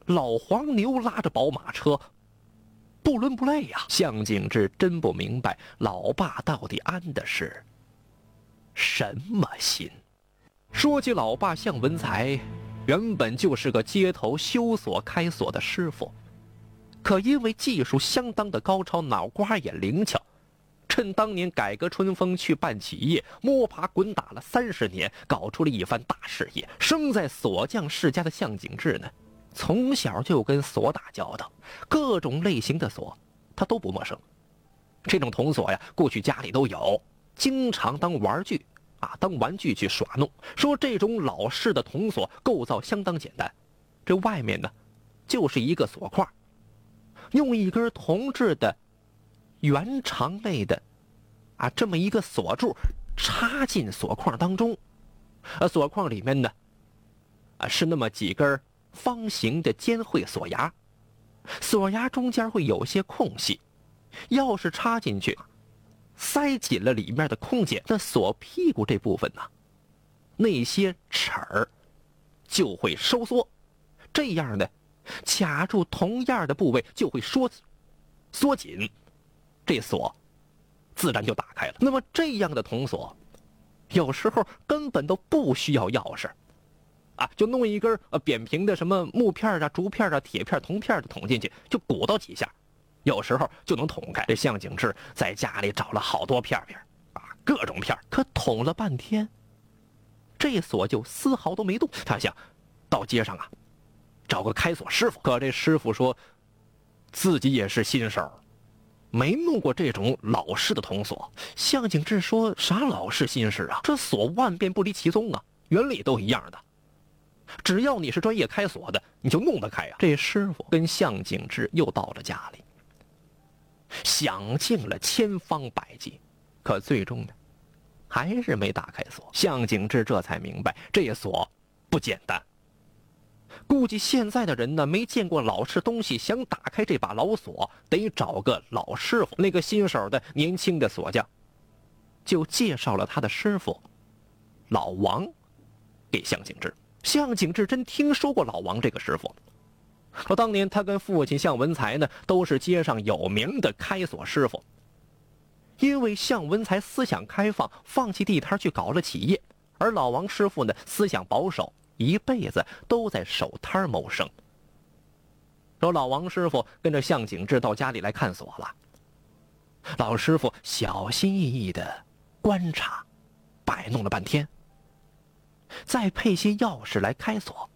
老黄牛拉着宝马车，不伦不类呀。向景志真不明白老爸到底安的是什么心。说起老爸向文才，原本就是个街头修锁开锁的师傅，可因为技术相当的高超，脑瓜也灵巧，趁当年改革春风去办企业，摸爬滚打了30年，搞出了一番大事业。生在锁匠世家的向景志呢，从小就跟锁打交道，各种类型的锁他都不陌生。这种铜锁呀，过去家里都有，经常当玩具当玩具去耍弄。说这种老式的铜锁构造相当简单，这外面呢就是一个锁块，用一根铜制的圆长类的这么一个锁柱插进锁框当中，锁框里面呢是那么几根方形的尖慧锁牙，锁牙中间会有些空隙，要是插进去塞紧了里面的空间，那锁屁股这部分呢，那些齿儿就会收缩，这样呢卡住同样的部位就会缩紧，这锁自然就打开了。那么这样的铜锁有时候根本都不需要钥匙就弄一根扁平的什么木片竹片铁片铜片的捅进去，就鼓捣几下，有时候就能捅开。这向景志在家里找了好多片各种片，可捅了半天这锁就丝毫都没动。他想到街上找个开锁师傅，可这师傅说自己也是新手，没弄过这种老式的铜锁。向景志说啥老式新式这锁万变不离其宗原理都一样的，只要你是专业开锁的，你就弄得开这师傅跟向景志又到了家里，想尽了千方百计，可最终呢还是没打开锁。向景志这才明白这锁不简单，估计现在的人呢没见过老式东西，想打开这把老锁得找个老师傅。那个新手的年轻的锁匠就介绍了他的师傅老王给向景志。向景志真听说过老王这个师傅，说当年他跟父亲向文才呢都是街上有名的开锁师傅。因为向文才思想开放，放弃地摊去搞了企业，而老王师傅呢思想保守，一辈子都在手摊谋生。说老王师傅跟着向景志到家里来看锁了，老师傅小心翼翼的观察摆弄了半天，再配些钥匙来开锁，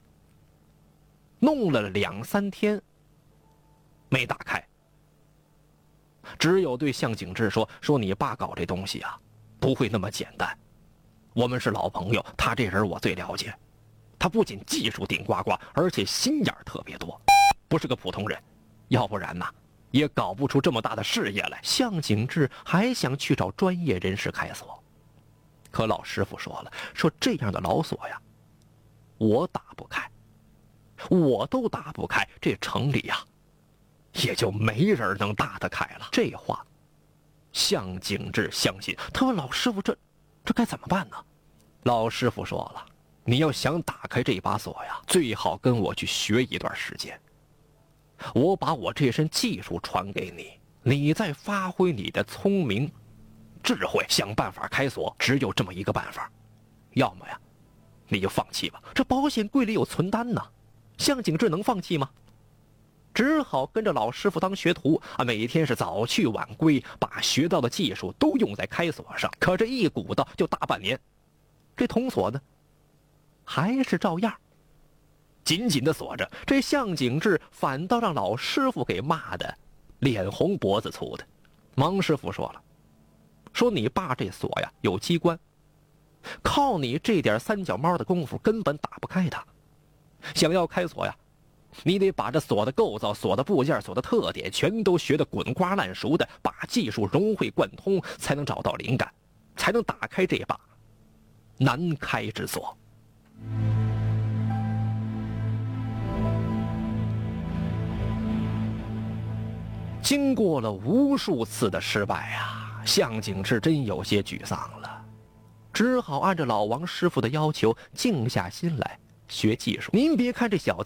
弄了2、3天没打开。只有对向景志说你爸搞这东西不会那么简单，我们是老朋友，他这人我最了解，他不仅技术顶呱呱，而且心眼特别多，不是个普通人，要不然也搞不出这么大的事业来。向景志还想去找专业人士开锁，可老师傅说了，说这样的老锁我打不开，我都打不开，这城里也就没人能打得开了。这话向景志相信。他问老师傅这该怎么办呢？老师傅说了，你要想打开这把锁最好跟我去学一段时间，我把我这身技术传给你，你再发挥你的聪明智慧，想办法开锁。只有这么一个办法，要么你就放弃吧，这保险柜里有存单呢。向景志能放弃吗？只好跟着老师傅当学徒每天是早去晚归，把学到的技术都用在开锁上。可这一鼓捣就大半年，这铜锁呢还是照样紧紧的锁着。这向景志反倒让老师傅给骂的脸红脖子粗的。王师傅说了，说你爸这锁有机关，靠你这点三脚猫的功夫根本打不开它。想要开锁你得把这锁的构造、锁的部件、锁的特点全都学得滚瓜烂熟的，把技术融会贯通，才能找到灵感，才能打开这把难开之锁。经过了无数次的失败向景志真有些沮丧了，只好按照老王师傅的要求静下心来学技术。您别看这小子